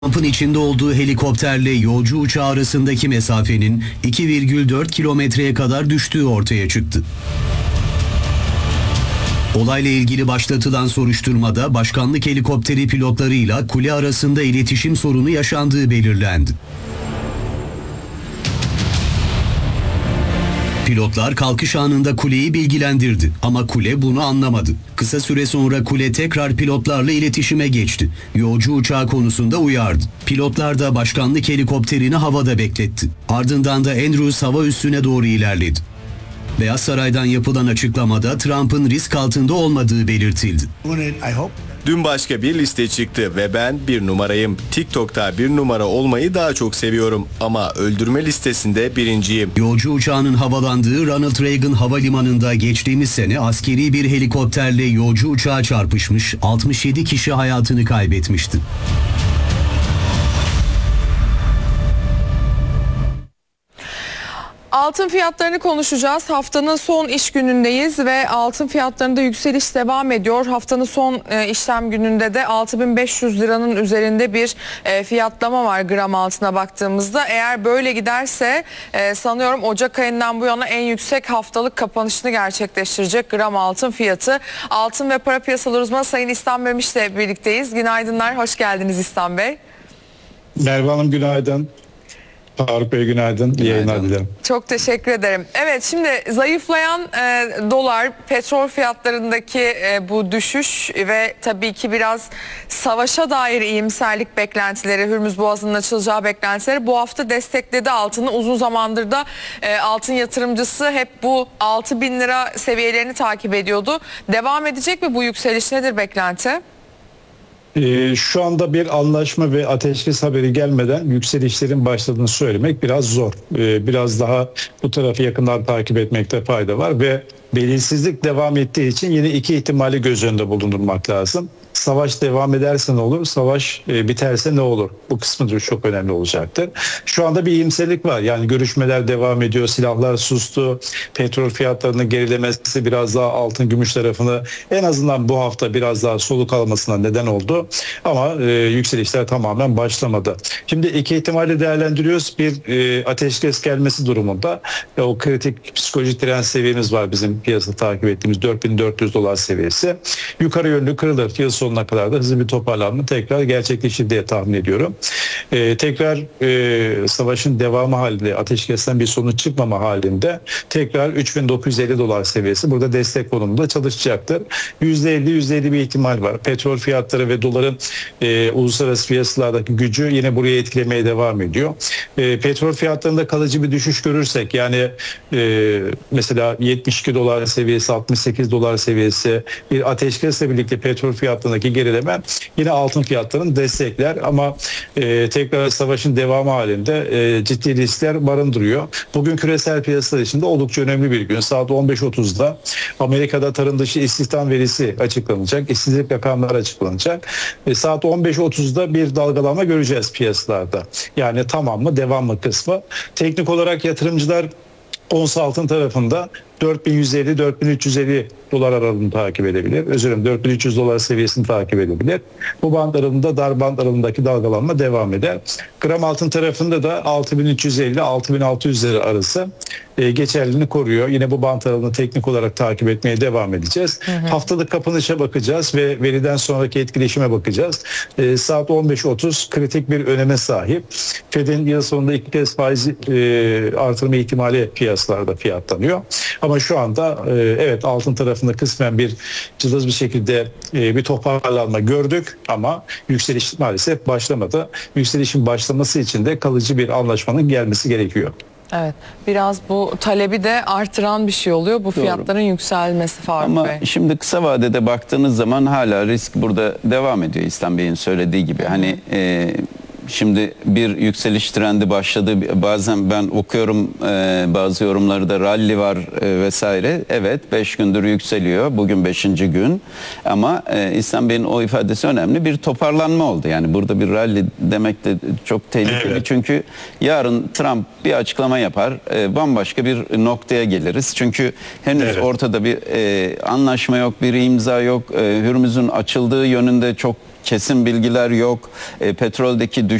Trump'ın içinde olduğu helikopterle yolcu uçağı arasındaki mesafenin 2,4 kilometreye kadar düştüğü ortaya çıktı. Olayla ilgili başlatılan soruşturmada başkanlık helikopteri pilotlarıyla kule arasında iletişim sorunu yaşandığı belirlendi. Pilotlar kalkış anında kuleyi bilgilendirdi ama kule bunu anlamadı. Kısa süre sonra kule tekrar pilotlarla iletişime geçti. Yolcu uçağı konusunda uyardı. Pilotlar da başkanlık helikopterini havada bekletti. Ardından da Andrews hava üssüne doğru ilerledi. Beyaz Saray'dan yapılan açıklamada Trump'ın risk altında olmadığı belirtildi. Dün başka bir liste çıktı ve ben bir numarayım. TikTok'ta bir numara olmayı daha çok seviyorum ama öldürme listesinde birinciyim. Yolcu uçağının havalandığı Ronald Reagan Havalimanı'nda geçtiğimiz sene askeri bir helikopterle yolcu uçağı çarpışmış, 67 kişi hayatını kaybetmişti. Altın fiyatlarını konuşacağız. Haftanın son iş günündeyiz ve altın fiyatlarında yükseliş devam ediyor. Haftanın son işlem gününde de 6.500 liranın üzerinde bir fiyatlama var gram altına baktığımızda. Eğer böyle giderse sanıyorum Ocak ayından bu yana en yüksek haftalık kapanışını gerçekleştirecek gram altın fiyatı. Altın ve para piyasaları uzmanı Sayın İhsan Memiş'le birlikteyiz. Günaydınlar, hoş geldiniz İhsan Bey. Merve Hanım günaydın. Faruk Bey günaydın. İyi yayınlar dilerim. Çok teşekkür ederim. Evet, şimdi zayıflayan dolar, petrol fiyatlarındaki bu düşüş ve tabii ki biraz savaşa dair iyimserlik beklentileri, Hürmüz Boğazı'nın açılacağı beklentileri bu hafta destekledi altını. Uzun zamandır da altın yatırımcısı hep bu 6.000 lira seviyelerini takip ediyordu. Devam edecek mi bu yükseliş, nedir beklenti? Şu anda bir anlaşma ve ateşkes haberi gelmeden yükselişlerin başladığını söylemek biraz zor. Biraz daha bu tarafı yakından takip etmekte fayda var ve belirsizlik devam ettiği için yine iki ihtimali göz önünde bulundurmak lazım. Savaş devam ederse ne olur? Savaş biterse ne olur? Bu kısmı da çok önemli olacaktır. Şu anda bir iyimserlik var. Yani görüşmeler devam ediyor. Silahlar sustu. Petrol fiyatlarının gerilemesi biraz daha altın gümüş tarafını en azından bu hafta biraz daha soluk almasına neden oldu. Ama yükselişler tamamen başlamadı. Şimdi iki ihtimali değerlendiriyoruz. Bir ateşkes gelmesi durumunda o kritik psikolojik direnç seviyemiz var bizim piyasada takip ettiğimiz 4.400 dolar seviyesi. Yukarı yönlü kırılır. Yıl sonuna kadar da hızlı bir toparlanma tekrar gerçekleşir diye tahmin ediyorum. Tekrar savaşın devamı halinde, ateşkesten bir sonuç çıkmama halinde tekrar 3.950 dolar seviyesi burada destek konumunda çalışacaktır. %50 bir ihtimal var. Petrol fiyatları ve doların uluslararası piyasalardaki gücü yine buraya etkilemeye devam ediyor. Petrol fiyatlarında kalıcı bir düşüş görürsek, yani mesela 72 dolar seviyesi, 68 dolar seviyesi bir ateşkesle birlikte petrol fiyatlarındaki gerileme yine altın fiyatlarını destekler ama tekrar savaşın devamı halinde ciddi riskler barındırıyor. Bugün küresel piyasalar için de oldukça önemli bir gün. Saat 15.30'da Amerika'da tarım dışı istihdam verisi açıklanacak. İşsizlik rakamları açıklanacak. Saat 15.30'da bir dalgalanma göreceğiz piyasalarda. Yani tamam mı, devam mı kısmı. Teknik olarak yatırımcılar ons altın tarafında 4.150-4.350 dolar aralığını takip edebilir. Özür dilerim, 4.300 dolar seviyesini takip edebilir. Bu band aralığında, dar band aralığındaki dalgalanma devam eder. Gram altın tarafında da 6.350-6.600 lira arası geçerliliğini koruyor. Yine bu band aralığını teknik olarak takip etmeye devam edeceğiz. Haftalık kapanışa bakacağız ve veriden sonraki etkileşime bakacağız. Saat 15.30 kritik bir öneme sahip. Fed'in yıl sonunda iki kez faiz artırma ihtimali piyasalarda fiyatlanıyor. Ama şu anda evet, altın tarafında kısmen bir cılız bir şekilde bir toparlanma gördük ama yükseliş maalesef başlamadı. Yükselişin başlaması için de kalıcı bir anlaşmanın gelmesi gerekiyor. Evet, biraz bu talebi de artıran bir şey oluyor bu fiyatların yükselmesi Faruk Ama Bey. şimdi kısa vadede baktığınız zaman hala risk burada devam ediyor İhsan Bey'in söylediği gibi. Hani şimdi bir yükseliş trendi başladı. Bazen ben okuyorum bazı yorumlarda rally var vesaire. Evet, 5 gündür yükseliyor. Bugün 5. gün. Ama İhsan Bey'in o ifadesi önemli. Bir toparlanma oldu. Yani burada bir rally demek de çok tehlikeli. Evet. Çünkü yarın Trump bir açıklama yapar. Bambaşka bir noktaya geliriz. Çünkü henüz ortada bir anlaşma yok, bir imza yok. Hürmüz'ün açıldığı yönünde çok kesin bilgiler yok. Petroldeki